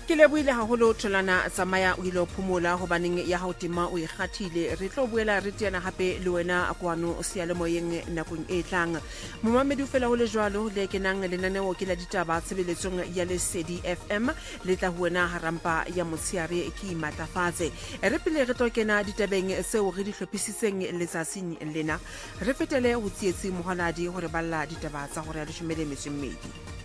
Ke lebohile haholo Tholana tsamaya o ile o phomola hobaneng ya hao tima o ikgathile re tlo buela re tiana hape le wena kwano seyalemoyeng nakong e tlang momamedi o fela ho le jwalo le kenang lenaneo ke la ditaba tshebeletsong ya Lesedi FM le tla huena harampa ya motshiare ke imatlafatse re pele re tlo kena ditabeng seo re di hlophisitseng letsatsing lena re fetele ho tsietsi mohaladi hore balla ditaba tsa hore ya 12.